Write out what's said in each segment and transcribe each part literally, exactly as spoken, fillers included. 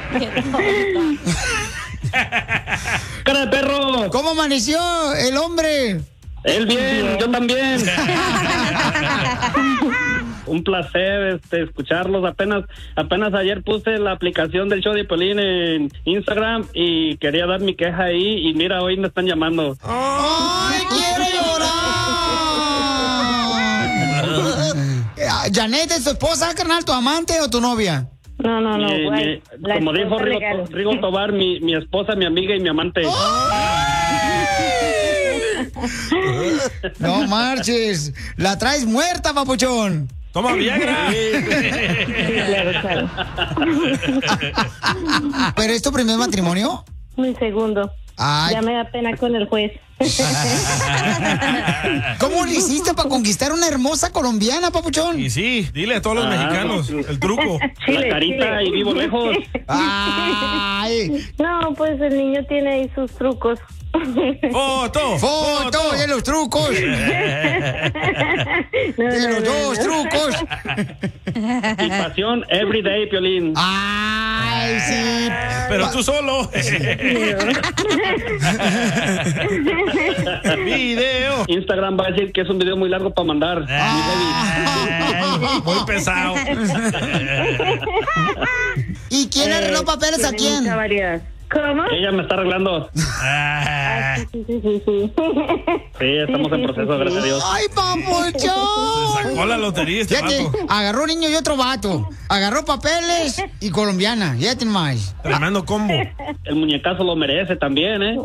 ¡Cara de perro! ¿Cómo amaneció el hombre? Él bien, yo también. Un placer este, escucharlos. Apenas apenas ayer puse la aplicación del show de Piolín en Instagram y quería dar mi queja ahí y mira, hoy me están llamando. ¡Ay, quiero llorar! ¿Janet es tu esposa, carnal, tu amante o tu novia? No, no, no, Mi- güey. mi- como dijo Rigo, Rigo Tobar, mi, mi esposa, mi amiga y mi amante. No marches. La traes muerta, papuchón. Toma Viagra. Claro, claro. ¿Pero es tu primer matrimonio? Mi segundo. Ay. Ya me da pena con el juez. ¿Cómo le hiciste para conquistar una hermosa colombiana, papuchón? Y sí, dile a todos los Ah, mexicanos el truco. La carita y vivo lejos. Ay. No, pues el niño tiene ahí sus trucos. ¡Foto! ¡Foto! ¡De los trucos! No, ¡De no, los no, dos no. trucos! Y pasión everyday, Piolín. ¡Ay, sí! Pero tú solo. Video. Instagram va a decir que es un video muy largo para mandar. Ay, muy pesado. ¿Y quién arregló papeles a Tiene quién? mucha variedad. ¿Cómo? Ella me está arreglando. Ah, Sí, sí, sí, sí. Sí, estamos en proceso, gracias a Dios. ¡Ay, papuchón! sacó la lotería este Fíjate, vato. agarró un niño y otro vato. Agarró papeles y colombiana. Fíjate más. Tremendo combo. El muñecazo lo merece también, ¿eh?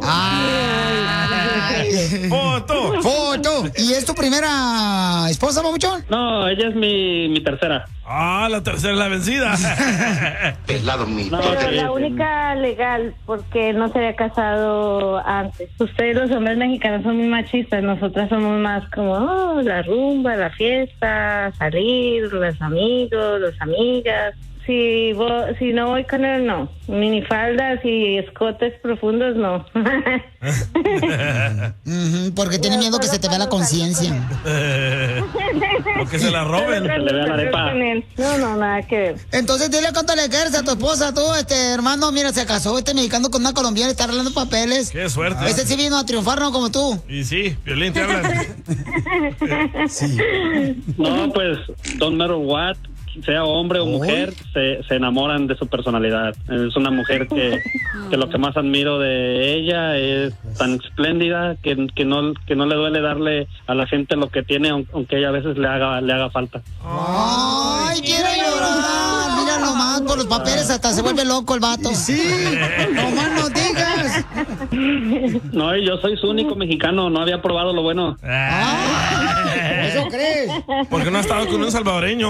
¡Ay! ¡Foto! ¡Foto! ¿Y es tu primera esposa, papuchón? No, ella es mi, mi tercera. Ah, la tercera es la vencida. Pelado mi No, Pero sí, la sí. única legal, porque no se había casado antes. Ustedes los hombres mexicanos son muy machistas, nosotras somos más como oh, la rumba, la fiesta, salir, los amigos, las amigas. Si, vo- si no voy con él, no. Minifaldas y escotes profundos, no. Ujú, porque tiene miedo que se te vea la conciencia. O que se la roben. Se le vea la arepa. No, no, nada que ver. Entonces dile cuánto le quieres a tu esposa, tú, este hermano. Mira, se casó este mexicano con una colombiana y está arreglando papeles. Qué suerte. Ese sí vino a triunfar, no como tú. Y sí, Piolín, te hablan. Sí. No, pues, don't matter what, sea hombre o mujer, se, se enamoran de su personalidad. Es una mujer que, que lo que más admiro de ella es tan espléndida que, que no que no le duele darle a la gente lo que tiene, aun- aunque ella a veces le haga le haga falta. Ay, quiero llorar. Mira nomás, por los papeles hasta se vuelve loco el vato. Sí, nomás no digas. No, y yo soy su único mexicano, no había probado lo bueno. Ah, ¿Eso crees? porque no ha estado con un salvadoreño.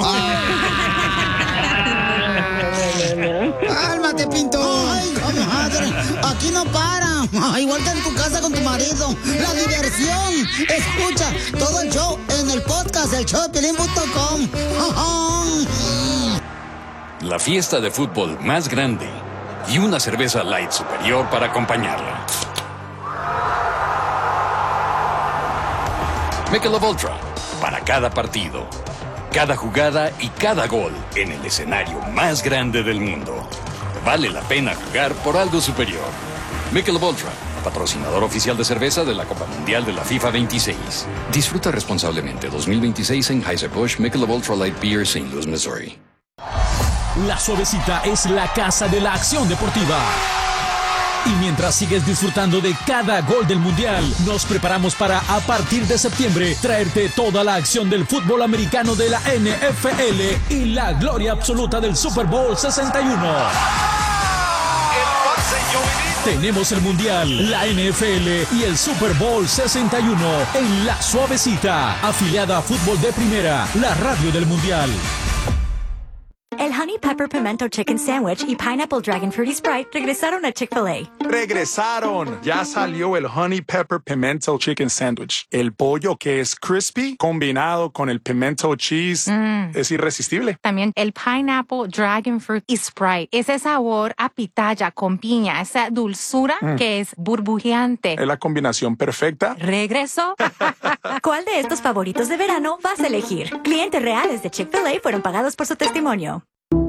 Cálmate, Pinto. Ay, comadre. Aquí no para. Igual que en tu casa con tu marido. La diversión. Escucha todo el show en el podcast del show de piolín punto com. La fiesta de fútbol más grande y una cerveza light superior para acompañarla. Michelob Ultra, para cada partido, cada jugada y cada gol en el escenario más grande del mundo. Vale la pena jugar por algo superior. Michelob Ultra, patrocinador oficial de cerveza de la Copa Mundial de la FIFA veintiséis. Disfruta responsablemente dos mil veintiséis en Anheuser-Busch Michelob Ultra Light Beer, Saint Louis, Missouri. La Suavecita es la casa de la acción deportiva. Y mientras sigues disfrutando de cada gol del Mundial, nos preparamos para, a partir de septiembre, traerte toda la acción del fútbol americano de la N F L y la gloria absoluta del Super Bowl sesenta y uno. Tenemos el Mundial, la N F L y el Super Bowl sesenta y uno en La Suavecita, afiliada a Fútbol de Primera, la radio del Mundial. El Honey Pepper Pimento Chicken Sandwich y Pineapple Dragon Fruity Sprite regresaron a Chick-fil-A. Regresaron. Ya salió el Honey Pepper Pimento Chicken Sandwich. El pollo que es crispy combinado con el pimento cheese Mm. es irresistible. También el Pineapple Dragon Fruit y Sprite. Ese sabor a pitaya con piña, esa dulzura Mm. que es burbujeante. Es la combinación perfecta. ¿Regresó? ¿Cuál de estos favoritos de verano vas a elegir? Clientes reales de Chick-fil-A fueron pagados por su testimonio.